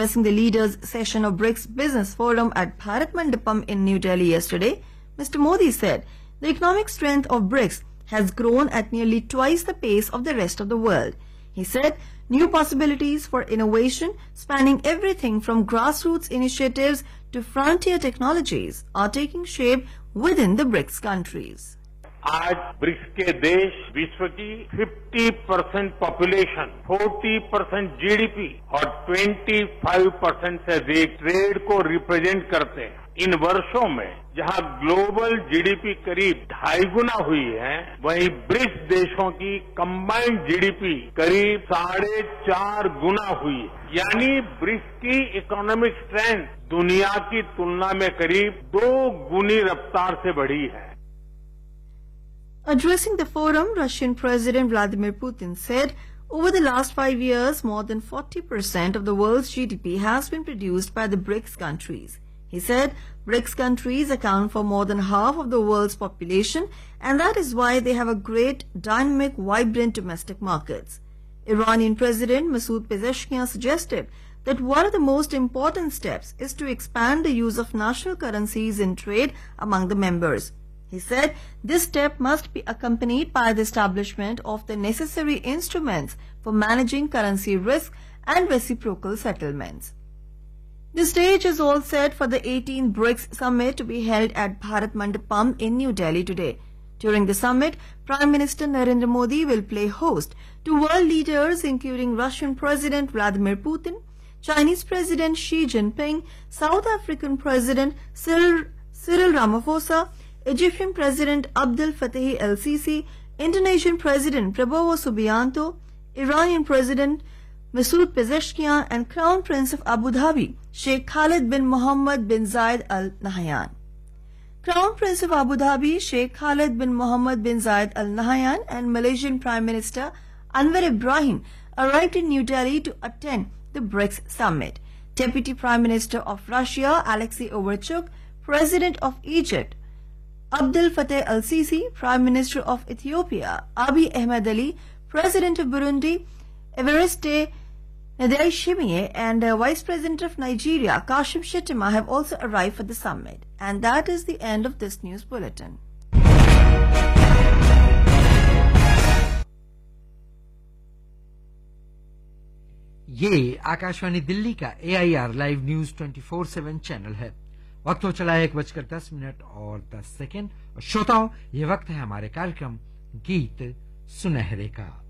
Addressing the leaders' session of BRICS Business Forum at Bharat Mandapam in New Delhi yesterday, Mr. Modi said the economic strength of BRICS has grown at nearly twice the pace of the rest of the world. He said new possibilities for innovation spanning everything from grassroots initiatives to frontier technologies are taking shape within the BRICS countries. आज BRICS के देश विश्व की 50% population, 40% GDP और 25% से अधिक trade को represent करते हैं। इन वर्षों में जहां ग्लोबल जीडीपी करीब 2.5 गुना हुई है, वहीं ब्रिक्स देशों की कंबाइंड जीडीपी करीब 4.5 गुना हुई है। यानी ब्रिक्स की इकोनॉमिक स्ट्रेंथ दुनिया की तुलना में करीब 2 गुनी रफ्तार से बढ़ी है। Addressing the forum, Russian President Vladimir Putin said, over the last 5 years, more than 40% of the world's GDP has been produced by the BRICS countries. He said, BRICS countries account for more than half of the world's population, and that is why they have a great, dynamic, vibrant domestic markets. Iranian President Masoud Pezeshkian suggested that one of the most important steps is to expand the use of national currencies in trade among the members. He said this step must be accompanied by the establishment of the necessary instruments for managing currency risk and reciprocal settlements. The stage is all set for the 18th BRICS Summit to be held at Bharat Mandapam in New Delhi today. During the summit, Prime Minister Narendra Modi will play host to world leaders including Russian President Vladimir Putin, Chinese President Xi Jinping, South African President Cyril Ramaphosa, Egyptian President Abdel Fattah el-Sisi, Indonesian President Prabowo Subianto, Iranian President Masoud Pezeshkian, and Crown Prince of Abu Dhabi, Sheikh Khalid bin Mohammed bin Zayed Al Nahyan. Crown Prince of Abu Dhabi, Sheikh Khalid bin Mohammed bin Zayed Al Nahyan, and Malaysian Prime Minister Anwar Ibrahim arrived in New Delhi to attend the BRICS Summit. Deputy Prime Minister of Russia, Alexei Overchuk, President of Egypt, Abdel Fattah el-Sisi, Prime Minister of Ethiopia, Abiy Ahmed Ali, President of Burundi, Evariste Ndayishimiye, and Vice President of Nigeria, Kashim Shettima, have also arrived for the summit. And that is the end of this news bulletin. ये आकाशवाणी दिल्ली का AIR live news 24/7 channel है। वक्त हो चला 1:10 और 10 second. और श्रोताओं, ये वक्त है हमारे कार्यक्रम गीत सुनहरे का।